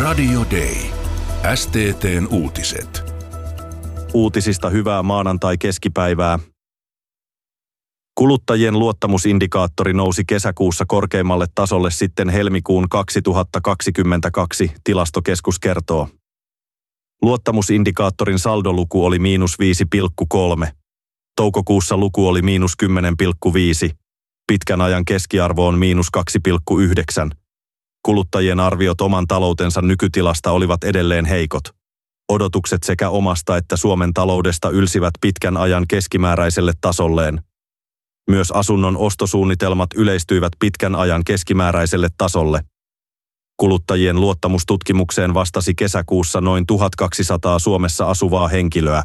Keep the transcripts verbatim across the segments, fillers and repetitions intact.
Radio Day. S T T:n uutiset. Uutisista hyvää maanantai-keskipäivää. Kuluttajien luottamusindikaattori nousi kesäkuussa korkeimmalle tasolle sitten helmikuun kaksituhattakaksikymmentäkaksi, Tilastokeskus kertoo. Luottamusindikaattorin saldoluku oli miinus viisi pilkku kolme. Toukokuussa luku oli miinus kymmenen pilkku viisi. Pitkän ajan keskiarvo on miinus kaksi pilkku yhdeksän. Kuluttajien arviot oman taloutensa nykytilasta olivat edelleen heikot. Odotukset sekä omasta että Suomen taloudesta ylsivät pitkän ajan keskimääräiselle tasolleen. Myös asunnon ostosuunnitelmat yleistyivät pitkän ajan keskimääräiselle tasolle. Kuluttajien luottamustutkimukseen vastasi kesäkuussa noin tuhatkaksisataa Suomessa asuvaa henkilöä.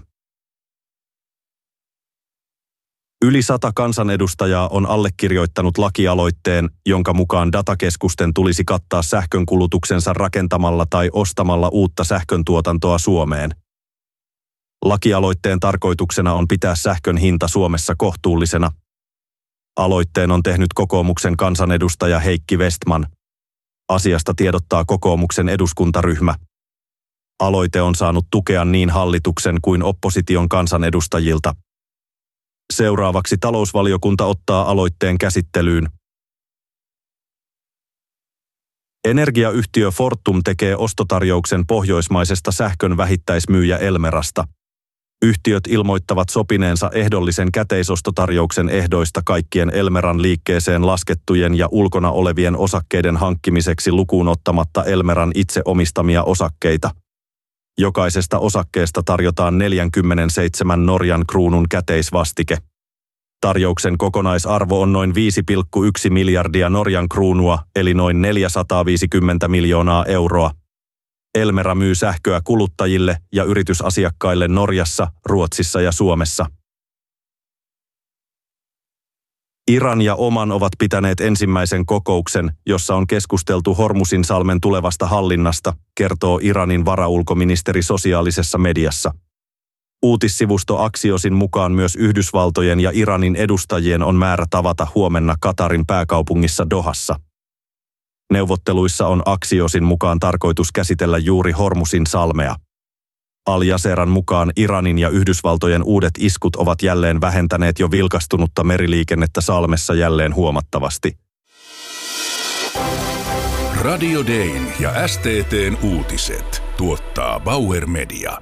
Yli sata kansanedustajaa on allekirjoittanut lakialoitteen, jonka mukaan datakeskusten tulisi kattaa sähkönkulutuksensa rakentamalla tai ostamalla uutta sähköntuotantoa Suomeen. Lakialoitteen tarkoituksena on pitää sähkön hinta Suomessa kohtuullisena. Aloitteen on tehnyt kokoomuksen kansanedustaja Heikki Vestman. Asiasta tiedottaa kokoomuksen eduskuntaryhmä. Aloite on saanut tukea niin hallituksen kuin opposition kansanedustajilta. Seuraavaksi talousvaliokunta ottaa aloitteen käsittelyyn. Energiayhtiö Fortum tekee ostotarjouksen pohjoismaisesta sähkön vähittäismyyjä Elmerasta. Yhtiöt ilmoittavat sopineensa ehdollisen käteisostotarjouksen ehdoista kaikkien Elmeran liikkeeseen laskettujen ja ulkona olevien osakkeiden hankkimiseksi lukuun ottamatta Elmeran itse omistamia osakkeita. Jokaisesta osakkeesta tarjotaan neljäkymmentäseitsemän Norjan kruunun käteisvastike. Tarjouksen kokonaisarvo on noin viisi pilkku yksi miljardia Norjan kruunua, eli noin neljäsataaviisikymmentä miljoonaa euroa. Elmera myy sähköä kuluttajille ja yritysasiakkaille Norjassa, Ruotsissa ja Suomessa. Iran ja Oman ovat pitäneet ensimmäisen kokouksen, jossa on keskusteltu Hormuzinsalmen tulevasta hallinnasta, kertoo Iranin varaulkoministeri sosiaalisessa mediassa. Uutissivusto Axiosin mukaan myös Yhdysvaltojen ja Iranin edustajien on määrä tavata huomenna Katarin pääkaupungissa Dohassa. Neuvotteluissa on Axiosin mukaan tarkoitus käsitellä juuri Hormuzinsalmea. Al Jazeeran mukaan Iranin ja Yhdysvaltojen uudet iskut ovat jälleen vähentäneet jo vilkastunutta meriliikennettä Salmessa jälleen huomattavasti. Radio Dayn ja S T T:n uutiset tuottaa Bauer Media.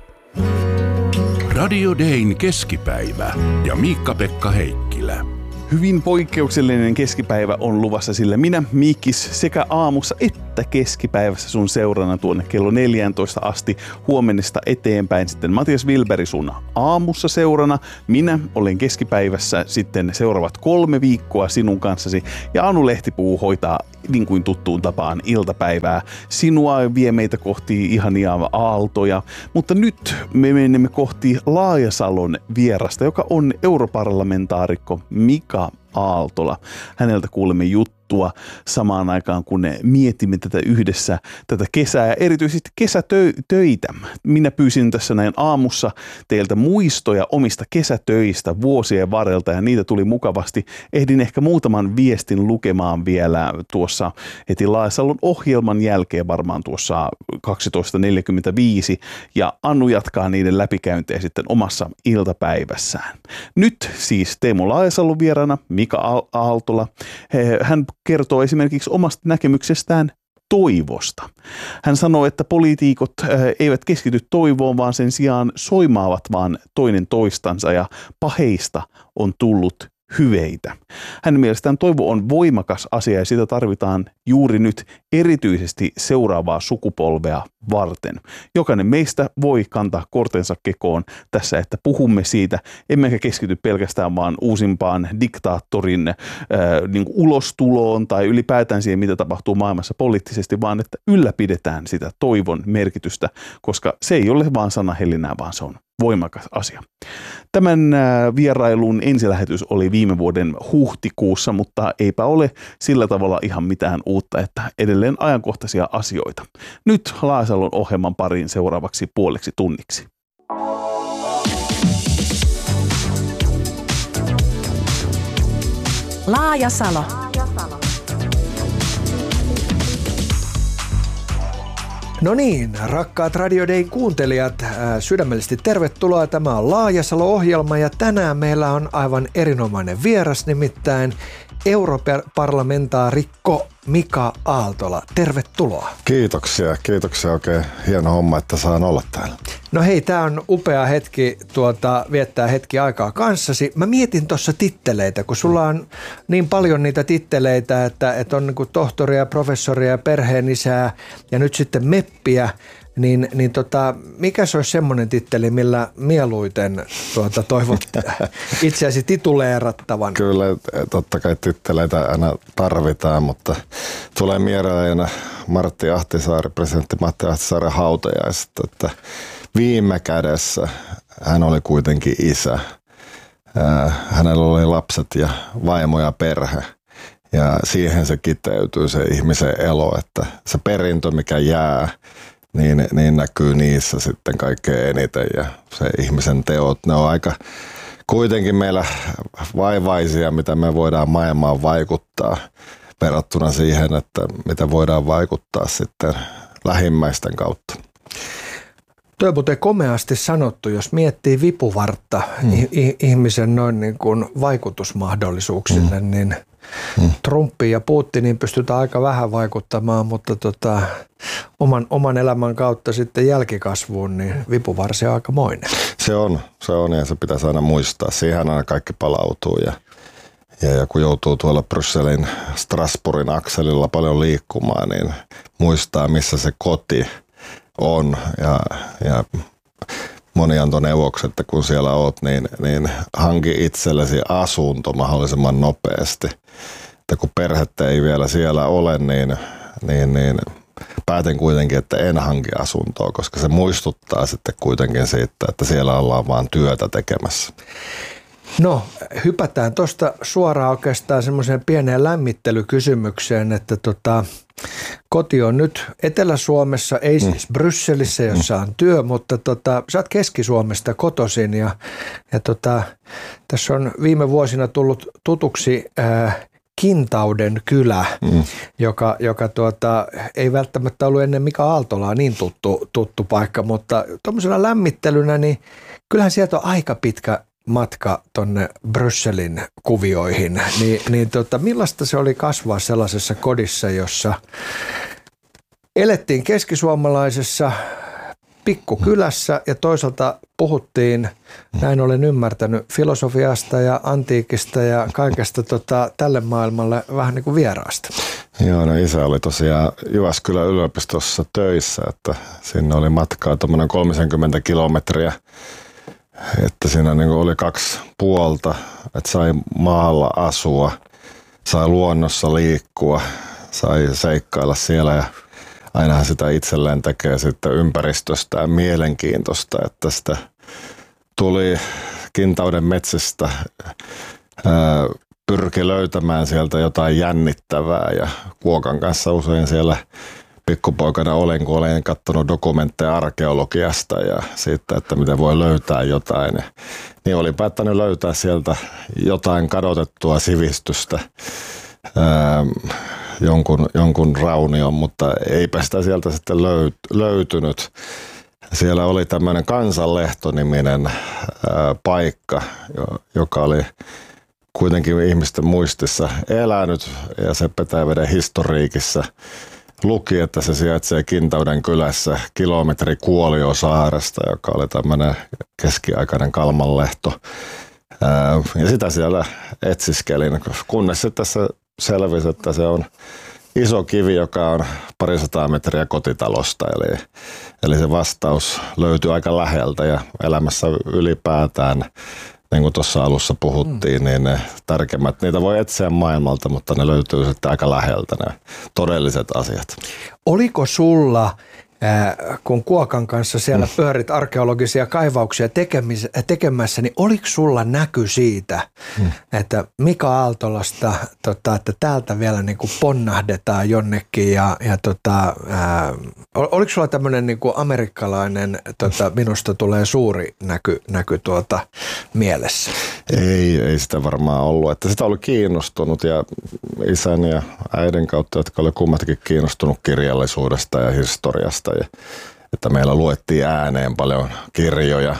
Radio Dayn keskipäivä ja Miikka-Pekka Heikkilä. Hyvin poikkeuksellinen keskipäivä on luvassa, sillä minä, Miikis, sekä aamussa että keskipäivässä sun seurana tuonne kello neljätoista asti, huomennesta eteenpäin sitten Matias Wilberi sun aamussa seurana. Minä olen keskipäivässä sitten seuraavat kolme viikkoa sinun kanssasi ja Anu Lehtipuu hoitaa niin kuin tuttuun tapaan iltapäivää. Sinua vie meitä kohti ihania aaltoja, mutta nyt me menemme kohti Laajasalon vierasta, joka on europarlamentaarikko Mika Aaltola. Häneltä kuulemme juttua samaan aikaan, kun mietimme tätä yhdessä, tätä kesää ja erityisesti kesätöitä. Minä pyysin tässä näin aamussa teiltä muistoja omista kesätöistä vuosien varrelta ja niitä tuli mukavasti. Ehdin ehkä muutaman viestin lukemaan vielä tuossa heti Laajasalon ohjelman jälkeen, varmaan tuossa kaksitoista neljäkymmentäviisi, ja Annu jatkaa niiden läpikäyntejä sitten omassa iltapäivässään. Nyt siis Teemu Laajasalon vieraana Mika Aaltola. Hän kertoo esimerkiksi omasta näkemyksestään toivosta. Hän sanoo, että poliitikot eivät keskity toivoon, vaan sen sijaan soimaavat vaan toinen toistansa ja paheista on tullut hyveitä. Hänen mielestään toivo on voimakas asia ja sitä tarvitaan juuri nyt erityisesti seuraavaa sukupolvea varten. Jokainen meistä voi kantaa kortensa kekoon tässä, että puhumme siitä, emmekä keskity pelkästään vaan uusimpaan diktaattorin äh, niin kuin ulostuloon tai ylipäätään siihen, mitä tapahtuu maailmassa poliittisesti, vaan että ylläpidetään sitä toivon merkitystä, koska se ei ole vaan sanahelinää, vaan se on voimakas asia. Tämän vierailun ensilähetys oli viime vuoden huhtikuussa, mutta eipä ole sillä tavalla ihan mitään uutta, että edelleen ajankohtaisia asioita. Nyt Laajasalon ohjelman pariin seuraavaksi puoleksi tunniksi. Laajasalo. No niin, rakkaat Radio Dayn kuuntelijat, sydämellisesti tervetuloa. Tämä on Laajasalo-ohjelma ja tänään meillä on aivan erinomainen vieras, nimittäin europarlamentaarikko Mika Aaltola. Tervetuloa. Kiitoksia, kiitoksia. Oikein hieno homma, että saan olla täällä. No hei, tää on upea hetki tuota, viettää hetki aikaa kanssasi. Mä mietin tuossa titteleitä, kun sulla on niin paljon niitä titteleitä, että, että on niin kuin tohtoria, professoria, perheenisää ja nyt sitten meppiä. Niin, niin tota, mikä se olisi semmoinen titteli, millä mieluiten tuota, toivot itseäsi tituleerattavan? Kyllä, totta kai titteleitä aina tarvitaan, mutta tulee mieleen Martti Ahtisaari, presidentti Matti Ahtisaaren hautajaisesta, että viime kädessä hän oli kuitenkin isä. Hänellä oli lapset ja vaimo ja perhe. Ja siihen se kiteytyy se ihmisen elo, että se perintö, mikä jää, Niin, niin näkyy niissä sitten kaikkein eniten ja se ihmisen teot, ne on aika kuitenkin meillä vaivaisia, mitä me voidaan maailmaan vaikuttaa verrattuna siihen, että mitä voidaan vaikuttaa sitten lähimmäisten kautta. Tuo on muuten komeasti sanottu, jos miettii vipuvartta hmm. ihmisen noin niin kuin vaikutusmahdollisuuksille, hmm. niin hmm. Trumpiin ja Putiniin pystytään aika vähän vaikuttamaan, mutta tota, oman, oman elämän kautta sitten jälkikasvuun, niin vipuvarsi on aikamoinen. Se on, se on ja se pitäisi aina muistaa. Siihen aina kaikki palautuu ja, ja, ja kun joutuu tuolla Brysselin, Strasbourgin akselilla paljon liikkumaan, niin muistaa missä se koti on ja, ja moni antoi neuvoksi, että kun siellä oot, niin, niin hanki itsellesi asunto mahdollisimman nopeasti. Että kun perhettä ei vielä siellä ole, niin, niin, niin päätin kuitenkin, että en hanki asuntoa, koska se muistuttaa sitten kuitenkin siitä, että siellä ollaan vaan työtä tekemässä. No, hypätään tuosta suoraan oikeastaan semmoiseen pieneen lämmittelykysymykseen, että tota, koti on nyt Etelä-Suomessa, ei siis mm. Brysselissä, jossa on työ, mutta tota, sä oot Keski-Suomesta kotoisin ja, ja tota, tässä on viime vuosina tullut tutuksi ää, Kintauden kylä, mm. joka, joka tuota, ei välttämättä ollut ennen Mika Aaltolaa niin tuttu, tuttu paikka, mutta tuommoisena lämmittelynä, niin kyllähän sieltä on aika pitkä matka tonne Brysselin kuvioihin, niin, niin tota, millaista se oli kasvaa sellaisessa kodissa, jossa elettiin keskisuomalaisessa pikkukylässä ja toisaalta puhuttiin, näin olen ymmärtänyt, filosofiasta ja antiikista ja kaikesta tota, tälle maailmalle vähän niin kuin vieraasta. Joo, no isä oli tosiaan Jyväskylän yliopistossa töissä, että sinne oli matkaa tuommoinen kolmekymmentä kilometriä. Että siinä niin oli kaksi puolta, että sai maalla asua, sai luonnossa liikkua, sai seikkailla siellä ja ainahan sitä itselleen tekee sitten ympäristöstään mielenkiintoista, että sitä tuli Kintauden metsistä, ää, pyrki löytämään sieltä jotain jännittävää ja Kuokan kanssa usein siellä pikkupoikana olen, kun olen katsonut dokumentteja arkeologiasta ja siitä, että miten voi löytää jotain. Niin olin päättänyt löytää sieltä jotain kadotettua sivistystä, ää, jonkun, jonkun raunion, mutta eipä sitä sieltä sitten löytynyt. Siellä oli tämmöinen Kansanlehto-niminen ää, paikka, joka oli kuitenkin ihmisten muistissa elänyt ja se Petäjäveden historiikissa luki, että se sijaitsee Kintauden kylässä kilometri Kuoliosaaresta, joka oli tämmöinen keskiaikainen Kalmanlehto. Ja sitä siellä etsiskelin, kunnes sitten tässä selvisi, että se on iso kivi, joka on parisataa metriä kotitalosta. Eli, eli se vastaus löytyy aika läheltä ja elämässä ylipäätään, niin kuin tuossa alussa puhuttiin, niin ne tärkeimmät, niitä voi etsiä maailmalta, mutta ne löytyy sitten aika läheltä, ne todelliset asiat. Oliko sulla, kun Kuokan kanssa siellä mm. pyörit arkeologisia kaivauksia tekemässä, niin oliko sulla näky siitä, mm. että Mika Aaltolasta, tota, että täältä vielä niin kuin ponnahdetaan jonnekin ja, ja tota, ää, oliko sulla tämmöinen niin kuin amerikkalainen, tota, minusta tulee suuri näky, näky tuota mielessä? Ei, ei sitä varmaan ollut, että sitä oli kiinnostunut ja isän ja äidin kautta, jotka oli kummatkin kiinnostunut kirjallisuudesta ja historiasta Ja, että meillä luettiin ääneen paljon kirjoja.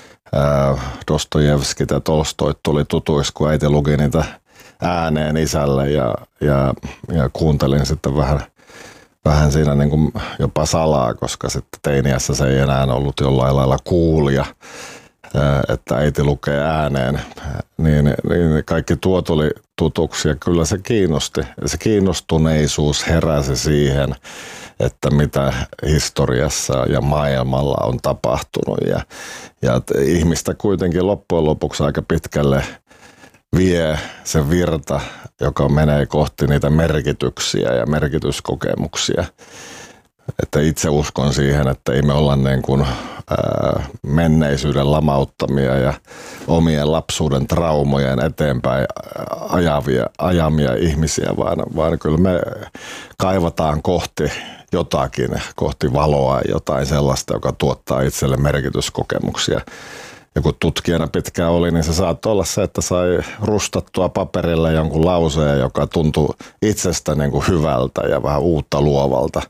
Dostojevskit ja Tolstoit tuli tutuiksi, kun äiti luki niitä ääneen isälle ja, ja, ja kuuntelin sitten vähän, vähän siinä niin kuin jopa salaa, koska sitten teiniässä se ei enää ollut jollain lailla kuulija, että äiti lukee ääneen, niin, niin kaikki tuo tuli tutuksi ja kyllä se kiinnosti. Se kiinnostuneisuus heräsi siihen, että mitä historiassa ja maailmalla on tapahtunut ja, ja ihmistä kuitenkin loppujen lopuksi aika pitkälle vie se virta, joka menee kohti niitä merkityksiä ja merkityskokemuksia. Että itse uskon siihen, että ei me olla niin kuin, ää, menneisyyden lamauttamia ja omien lapsuuden traumojen eteenpäin ajavia, ajamia ihmisiä, vaan, vaan kyllä me kaivataan kohti jotakin, kohti valoa, jotain sellaista, joka tuottaa itselle merkityskokemuksia. Ja kun tutkijana pitkään oli, niin se saattoi olla se, että sai rustattua paperille jonkun lauseen, joka tuntui itsestä niin kuin hyvältä ja vähän uutta luovalta.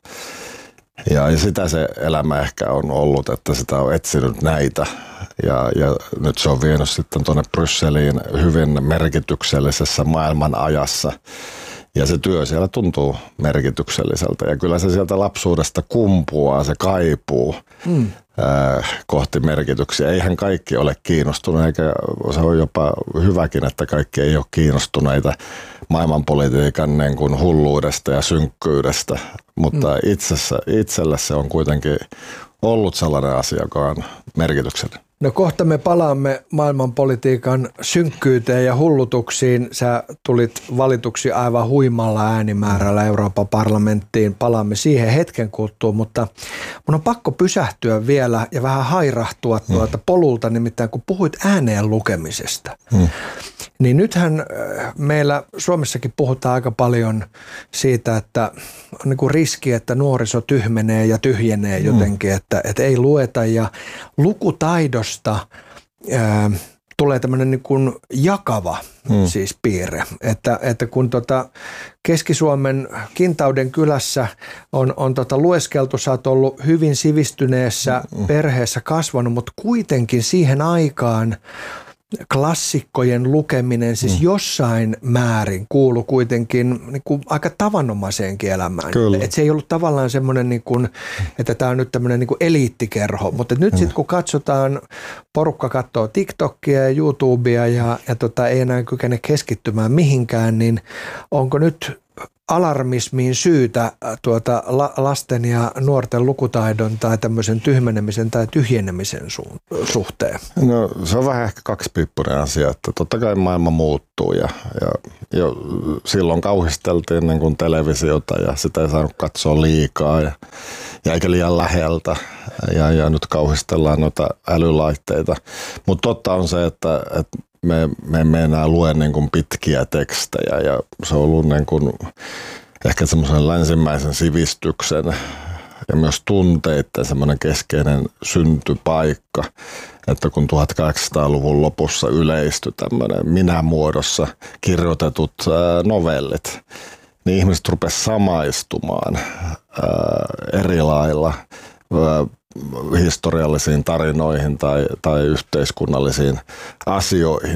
Ja sitä se elämä ehkä on ollut, että sitä on etsinyt näitä. Ja, ja nyt se on vienyt sitten tuonne Brysseliin hyvin merkityksellisessä maailman ajassa. Ja se työ siellä tuntuu merkitykselliseltä. Ja kyllä se sieltä lapsuudesta kumpuaa, se kaipuu mm. ää, kohti merkityksiä. Eihän kaikki ole kiinnostuneita, eikä se on jopa hyväkin, että kaikki ei ole kiinnostuneita maailmanpolitiikan niin kuin hulluudesta ja synkkyydestä. Mutta mm. itsessä, itselle se on kuitenkin ollut sellainen asia, joka on merkityksellinen. No kohta me palaamme maailmanpolitiikan synkkyyteen ja hullutuksiin. Sä tulit valituksi aivan huimalla äänimäärällä Euroopan parlamenttiin. Palaamme siihen hetken kuluttua, mutta mun on pakko pysähtyä vielä ja vähän hairahtua tuolta mm. polulta, nimittäin kun puhuit ääneen lukemisesta. Mm. Niin nythän meillä Suomessakin puhutaan aika paljon siitä, että on niin kuin riski, että nuoriso tyhmenee ja tyhjenee mm. jotenkin, että, että ei lueta ja lukutaidosta ää, tulee tämmöinen niin kuin jakava mm. siis piirre, että, että kun tota Keski-Suomen Kintauden kylässä on, on tota lueskeltu, sä oot ollut hyvin sivistyneessä mm. perheessä kasvanut, mutta kuitenkin siihen aikaan klassikkojen lukeminen siis mm. jossain määrin kuului kuitenkin niin kuin aika tavanomaiseenkin elämään. Et se ei ollut tavallaan semmoinen, niin kuin, että tämä on nyt tämmöinen niin kuin eliittikerho, mutta nyt mm. sitten kun katsotaan, porukka katsoo TikTokia ja YouTubea ja, ja tota, ei enää kykene keskittymään mihinkään, niin onko nyt alarmismiin syytä tuota lasten ja nuorten lukutaidon tai tämmöisen tyhmenemisen tai tyhjenemisen su- suhteen? No se on vähän ehkä kaksipiippunen asia, että totta kai maailma muuttuu ja, ja jo silloin kauhisteltiin niin kuin televisiota ja sitä ei saanut katsoa liikaa ja, ja eikä liian läheltä ja, ja nyt kauhistellaan noita älylaitteita, mutta totta on se, että, että Me, me emme enää lue niin kuin pitkiä tekstejä ja se on ollut niin kuin ehkä semmoisen länsimäisen sivistyksen ja myös tunteiden semmoinen keskeinen syntypaikka, että kun tuhatkahdeksansataaluvun lopussa yleistyi tämmöinen minämuodossa kirjoitetut novellit, niin ihmiset rupesivat samaistumaan ää, eri lailla ää, historiallisiin tarinoihin tai, tai yhteiskunnallisiin asioihin.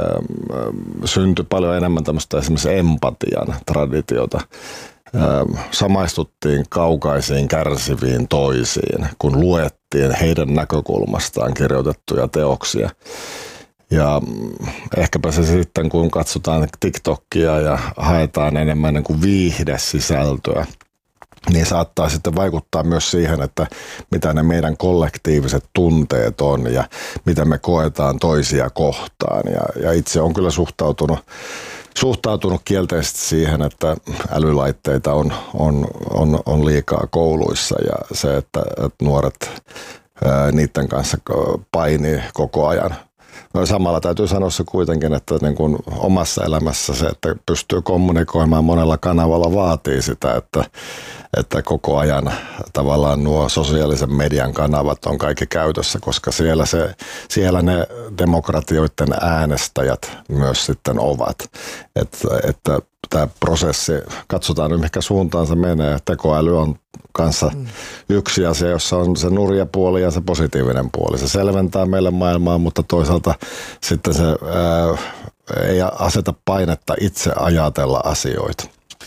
Syntyi paljon enemmän tämmöistä esimerkiksi empatian traditiota. Samaistuttiin kaukaisiin kärsiviin toisiin, kun luettiin heidän näkökulmastaan kirjoitettuja teoksia. Ja ehkäpä se sitten, kun katsotaan TikTokia ja haetaan enemmän niin kuin viihdesisältöä, niin saattaa sitten vaikuttaa myös siihen, että mitä ne meidän kollektiiviset tunteet on ja mitä me koetaan toisia kohtaan. Ja, ja itse on kyllä suhtautunut, suhtautunut kielteisesti siihen, että älylaitteita on, on, on, on liikaa kouluissa ja se, että, että nuoret ää, niiden kanssa painii koko ajan. Samalla täytyy sanoa se kuitenkin, että niin kuin omassa elämässä se, että pystyy kommunikoimaan monella kanavalla vaatii sitä, että, että koko ajan tavallaan nuo sosiaalisen median kanavat on kaikki käytössä, koska siellä, se, siellä ne demokratioiden äänestäjät myös sitten ovat. Että, että tämä prosessi, katsotaan nyt mihinkä suuntaan se menee. Tekoäly on kanssa mm. yksi asia, jossa on se nurja puoli ja se positiivinen puoli. Se selventää meille maailmaa, mutta toisaalta sitten se ää, ei aseta painetta itse ajatella asioita.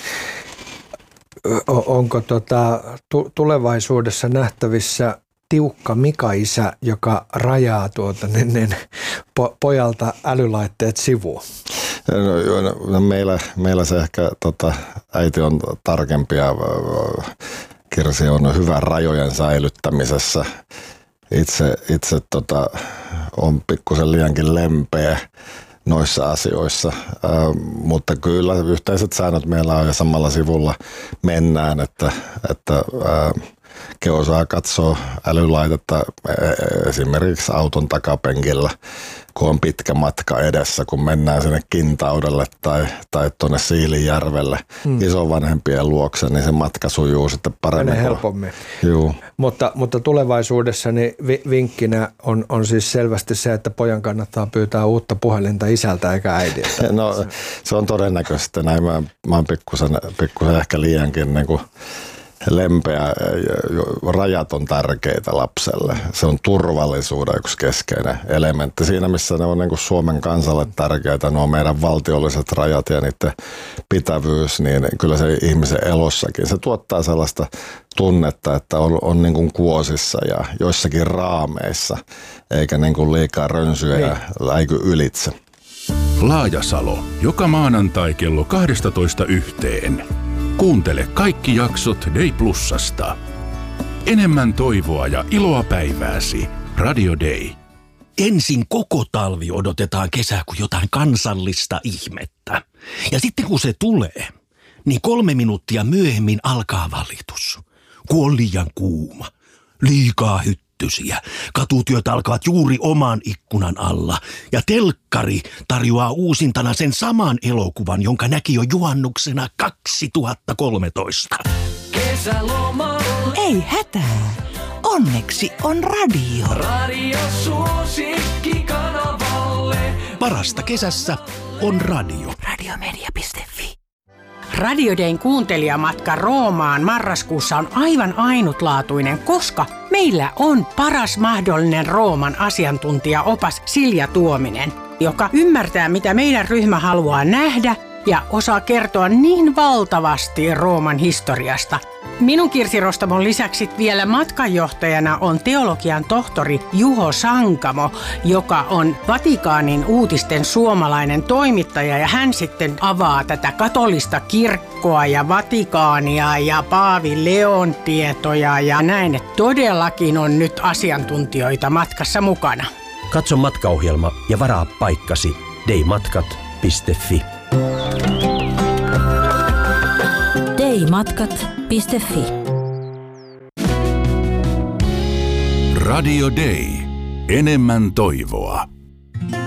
Onko tota, tulevaisuudessa nähtävissä tiukka Mika-isä, joka rajaa tuota, niin, niin, po, pojalta älylaitteet sivuun? No, no, meillä, meillä se ehkä tota, äiti on tarkempi ja Kirsi on hyvä rajojen säilyttämisessä. Itse, itse tota, on pikkusen liiankin lempeä noissa asioissa, äh, mutta kyllä yhteiset säännöt meillä on ja samalla sivulla mennään, että, että äh, Keo saa katsoa älylaitetta esimerkiksi auton takapenkillä, kun on pitkä matka edessä, kun mennään sinne Kintaudelle tai, tai tuonne Siilinjärvelle hmm. isovanhempien luokse, niin se matka sujuu sitten paremmin. Menee helpommin. Juu. Mutta, mutta tulevaisuudessa niin vi- vinkkinä on, on siis selvästi se, että pojan kannattaa pyytää uutta puhelinta isältä eikä äidiltä. No se on todennäköisesti näin. Mä, mä oon pikkusen, pikkusen ehkä liiankin niin kuin lempeä. Rajat on tärkeitä lapselle. Se on turvallisuuden yksi keskeinen elementti. Siinä, missä ne on niin kuin Suomen kansalle tärkeitä, nuo meidän valtiolliset rajat ja niiden pitävyys, niin kyllä se ihmisen elossakin. Se tuottaa sellaista tunnetta, että on, on niin kuin kuosissa ja joissakin raameissa, eikä niin kuin liikaa rönsyä ja läiky ylitse. Laajasalo. Joka maanantai kello kaksitoista yhteen. Kuuntele kaikki jaksot Day Plusasta. Enemmän toivoa ja iloa päivääsi. Radio Day. Ensin koko talvi odotetaan kesää kuin jotain kansallista ihmettä. Ja sitten kun se tulee, niin kolme minuuttia myöhemmin alkaa valitus. Kun on liian kuuma, liikaa hyttysiä, katutyöt alkavat juuri oman ikkunan alla. Ja telkkari tarjoaa uusintana sen saman elokuvan, jonka näki jo juhannuksena kaksituhattakolmetoista. Kesäloma. Ei hätää. Onneksi on radio. Radio suosikki kanavalle. Parasta kesässä on radio. radiomedia piste fi. Radio Dayn kuuntelijamatka Roomaan marraskuussa on aivan ainutlaatuinen, koska meillä on paras mahdollinen Rooman asiantuntijaopas Silja Tuominen, joka ymmärtää, mitä meidän ryhmä haluaa nähdä ja osaa kertoa niin valtavasti Rooman historiasta. Minun Kirsi Rostamon lisäksi vielä matkanjohtajana on teologian tohtori Juho Sankamo, joka on Vatikaanin uutisten suomalainen toimittaja, ja hän sitten avaa tätä katolista kirkkoa ja Vatikaania ja Paavi Leon tietoja ja näin, että todellakin on nyt asiantuntijoita matkassa mukana. Katso matkaohjelma ja varaa paikkasi daymatkat piste fi. daymatkat piste fi. Radio Day. Enemmän toivoa.